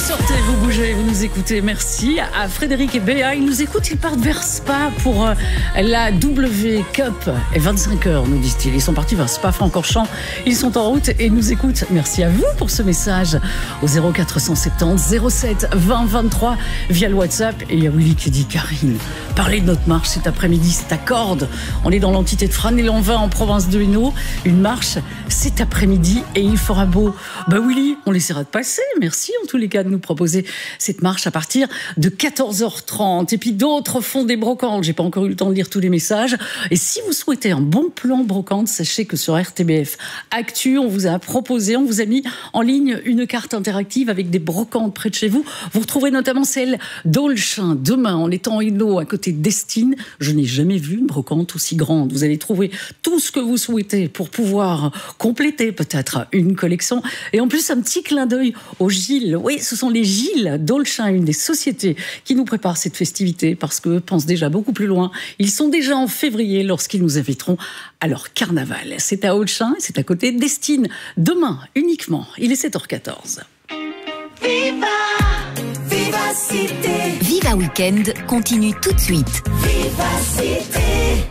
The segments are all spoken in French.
sortez, vous bougez, vous nous écoutez. Merci à Frédéric et Béa. Ils nous écoutent, ils partent vers Spa pour la W Cup. Et 25 heures, nous disent-ils. Ils sont partis vers Spa-Francorchamps. Ils sont en route et nous écoutent. Merci à vous pour ce message au 0470 07 20 23 via le WhatsApp. Et il y a Willy qui dit: Karine, parlez de notre marche cet après-midi, c'est à Cordes. On est dans l'entité de Frané-Lanvin en province de Hainaut. Une marche cet après-midi et il fera beau. Bah Willy, on laissera de passer. Merci en tous les cas de nous proposer cette marche à partir de 14h30. Et puis d'autres font des brocantes. J'ai pas encore eu le temps de lire tous les messages. Et si vous souhaitez un bon plan brocante, sachez que sur RTBF Actu, on vous a proposé, on vous a mis en ligne une carte interactive avec des brocantes près de chez vous. Vous retrouverez notamment celle d'Olchin demain en étant en Hainaut à côté d'Estine. Je n'ai jamais vu une brocante aussi grande. Vous allez trouver tout ce que vous souhaitez pour pouvoir compléter peut-être une collection. Et en plus, un petit clin d'œil aux Gilles. Oui, ce sont les Gilles d'Olchin, une des sociétés qui nous prépare cette festivité parce qu'eux pensent déjà beaucoup plus loin. Ils sont déjà en février lorsqu'ils nous inviteront à leur carnaval. C'est à Olchin, c'est à côté d'Estine. Demain, uniquement, il est 7h14. Viva, Vivacité. Viva Weekend continue tout de suite. Vivacité.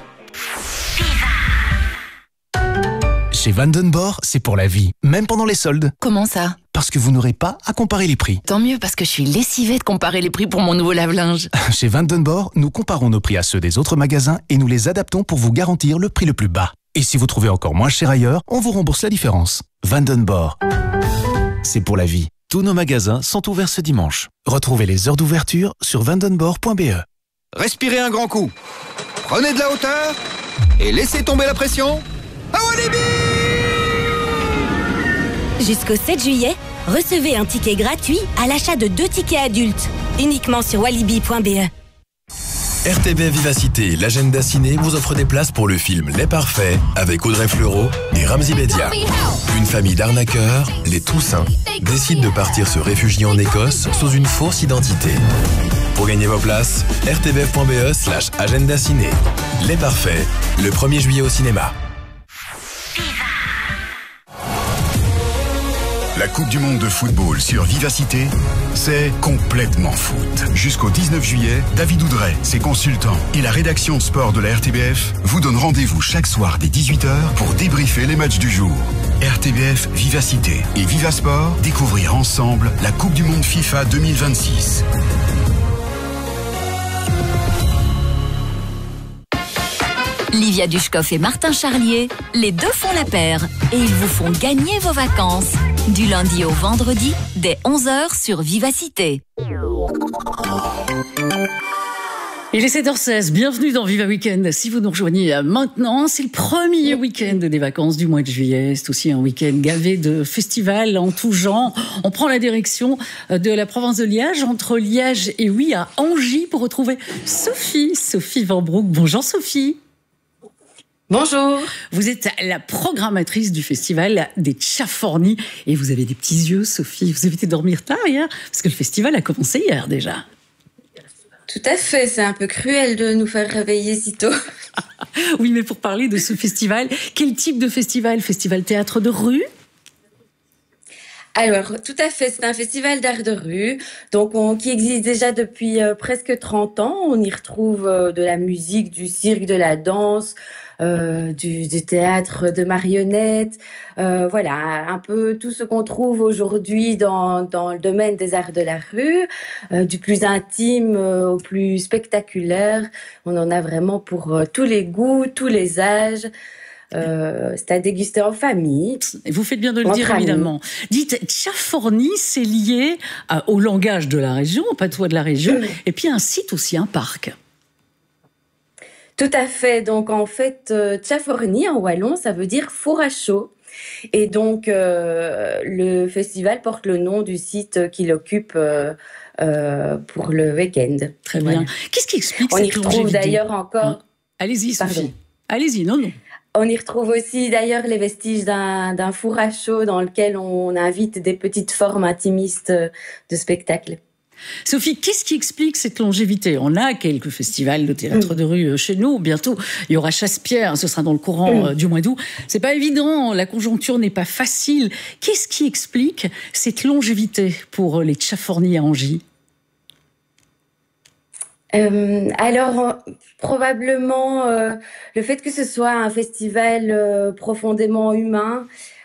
Chez Vandenborg, c'est pour la vie, même pendant les soldes. Comment ça? Parce que vous n'aurez pas à comparer les prix. Tant mieux, parce que je suis lessivée de comparer les prix pour mon nouveau lave-linge. Chez Vandenborg, nous comparons nos prix à ceux des autres magasins et nous les adaptons pour vous garantir le prix le plus bas. Et si vous trouvez encore moins cher ailleurs, on vous rembourse la différence. Vandenborg, c'est pour la vie. Tous nos magasins sont ouverts ce dimanche. Retrouvez les heures d'ouverture sur vandenborg.be. Respirez un grand coup. Prenez de la hauteur et laissez tomber la pression. À Walibi! Jusqu'au 7 juillet, recevez un ticket gratuit à l'achat de 2 tickets adultes, uniquement sur walibi.be. RTB Vivacité, l'agenda ciné vous offre des places pour le film Les Parfaits avec Audrey Fleurot et Ramzy Bedia. Une famille d'arnaqueurs, les Toussaint, décide de partir se réfugier en Écosse sous une fausse identité. Pour gagner vos places, rtbf.be/agenda ciné. Les Parfaits, le 1er juillet au cinéma. La Coupe du Monde de football sur Vivacité, c'est complètement foot. Jusqu'au 19 juillet, David Oudret, ses consultants et la rédaction sport de la RTBF vous donnent rendez-vous chaque soir dès 18h pour débriefer les matchs du jour. RTBF Vivacité et Vivasport, découvrir ensemble la Coupe du Monde FIFA 2026. Livia Dushkov et Martin Charlier, les deux font la paire et ils vous font gagner vos vacances. Du lundi au vendredi, dès 11h sur Vivacité. Il est 7h16, bienvenue dans Viva Weekend. Si vous nous rejoignez maintenant, c'est le premier week-end des vacances du mois de juillet. C'est aussi un week-end gavé de festivals en tout genre. On prend la direction de la province de Liège, entre Liège et oui, à Angy, pour retrouver Sophie Van Broek. Bonjour Sophie. Bonjour. Vous êtes la programmatrice du festival des Tchafornis et vous avez des petits yeux, Sophie. Vous avez été dormir tard hier parce que le festival a commencé hier déjà. Tout à fait, c'est un peu cruel de nous faire réveiller si tôt. Oui, mais pour parler de ce festival, quel type de festival? Festival théâtre de rue? Alors, tout à fait, c'est un festival d'art de rue, donc qui existe déjà depuis presque 30 ans. On y retrouve de la musique, du cirque, de la danse, du théâtre de marionnettes, voilà, un peu tout ce qu'on trouve aujourd'hui dans le domaine des arts de la rue, du plus intime au plus spectaculaire. On en a vraiment pour tous les goûts, tous les âges. C'est à déguster en famille. Et vous faites bien de le dire, évidemment. Dites, Tchafornis, c'est lié au langage de la région, au patois de la région, et puis un site aussi, un parc. Tout à fait. Donc, en fait, Tchafornis, en wallon, ça veut dire four à chaud. Et donc, le festival porte le nom du site qu'il occupe pour le week-end. Très bien. Voilà. Qu'est-ce qui explique cette longévité? On y retrouve d'ailleurs encore... Allez-y, Sophie. Allez-y, non. On y retrouve aussi d'ailleurs les vestiges d'un four à chaud dans lequel on invite des petites formes intimistes de spectacle. Sophie, qu'est-ce qui explique cette longévité? On a quelques festivals de théâtre de rue chez nous. Bientôt, il y aura Chasse-Pierre. Ce sera dans le courant du mois d'août. C'est pas évident. La conjoncture n'est pas facile. Qu'est-ce qui explique cette longévité pour les Tchafornis à Angy? Alors, probablement le fait que ce soit un festival profondément humain.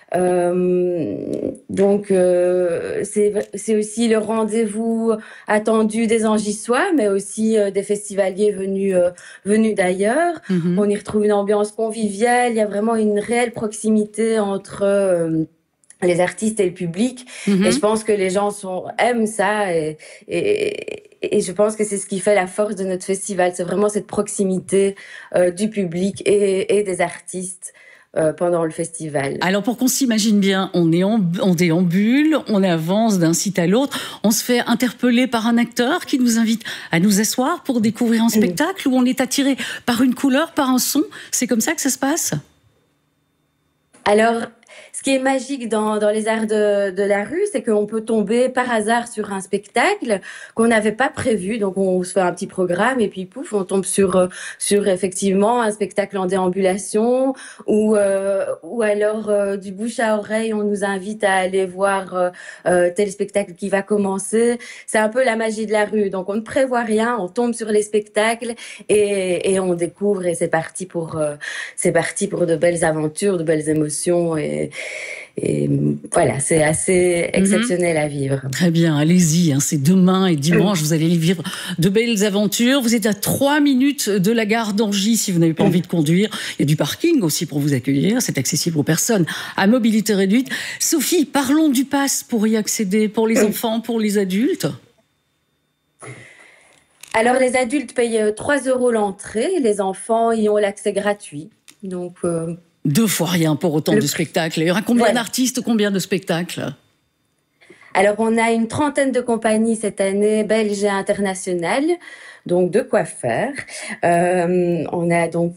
Donc c'est aussi le rendez-vous attendu des Angissois, mais aussi des festivaliers venus d'ailleurs. On y retrouve une ambiance conviviale. Il y a vraiment une réelle proximité entre les artistes et le public. Et je pense que les gens aiment ça et je pense que c'est ce qui fait la force de notre festival. C'est vraiment cette proximité du public et des artistes pendant le festival. Alors pour qu'on s'imagine bien, on déambule, on avance d'un site à l'autre, on se fait interpeller par un acteur qui nous invite à nous asseoir pour découvrir un spectacle, où on est attiré par une couleur, par un son. C'est comme ça que ça se passe? Alors, ce qui est magique dans les arts de la rue, c'est qu'on peut tomber par hasard sur un spectacle qu'on n'avait pas prévu. Donc, on se fait un petit programme et puis pouf, on tombe sur effectivement un spectacle en déambulation ou alors du bouche à oreille, on nous invite à aller voir tel spectacle qui va commencer. C'est un peu la magie de la rue. Donc, on ne prévoit rien, on tombe sur les spectacles et on découvre et c'est parti pour de belles aventures, de belles émotions et voilà, c'est assez exceptionnel à vivre. Très bien, allez-y, c'est demain et dimanche, vous allez vivre de belles aventures. Vous êtes à 3 minutes de la gare d'Angy si vous n'avez pas envie de conduire. Il y a du parking aussi pour vous accueillir, c'est accessible aux personnes à mobilité réduite. Sophie, parlons du pass pour y accéder, pour les enfants, pour les adultes. Alors les adultes payent 3 € l'entrée, les enfants y ont l'accès gratuit. Donc 2 fois rien pour autant de spectacles. Il y aura combien d'artistes, combien de spectacles? Alors, on a une 30aine de compagnies cette année, belges et internationales, donc de quoi faire. On a donc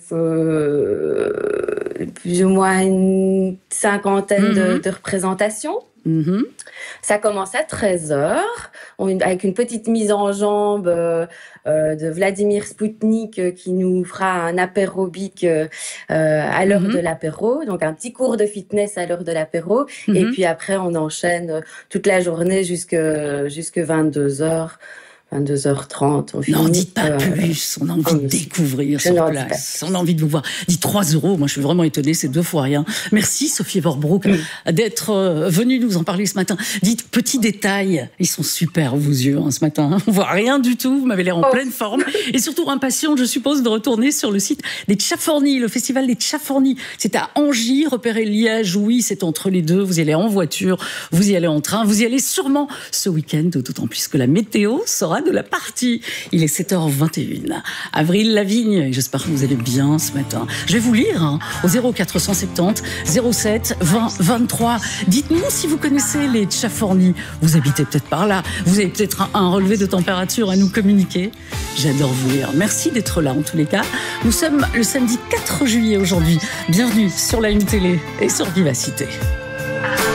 plus ou moins une 50aine de représentations. Ça commence à 13h, avec une petite mise en jambe de Vladimir Spoutnik qui nous fera un apérobique à l'heure de l'apéro, donc un petit cours de fitness à l'heure de l'apéro, et puis après on enchaîne toute la journée jusque 22h. 22h30, on finit. Non, dites pas plus, on a envie de découvrir sur place, on a envie de vous voir. Dites 3 €, moi je suis vraiment étonnée, c'est 2 fois rien. Merci Sophie Everbroek d'être venue nous en parler ce matin. Dites, petits détails, ils sont super vos yeux ce matin, on voit rien du tout, vous m'avez l'air en pleine forme, et surtout impatiente, je suppose, de retourner sur le site des Tchafornis, le festival des Tchafornis. C'est à Angy, repérez Liège, oui, c'est entre les deux, vous y allez en voiture, vous y allez en train, vous y allez sûrement ce week-end, d'autant plus que la météo sera de la partie. Il est 7h21. Avril Lavigne, j'espère que vous allez bien ce matin. Je vais vous lire au 0470 07 20 23. Dites-nous si vous connaissez les Tchafornis. Vous habitez peut-être par là. Vous avez peut-être un relevé de température à nous communiquer. J'adore vous lire. Merci d'être là en tous les cas. Nous sommes le samedi 4 juillet aujourd'hui. Bienvenue sur la Une Télé et sur Vivacité.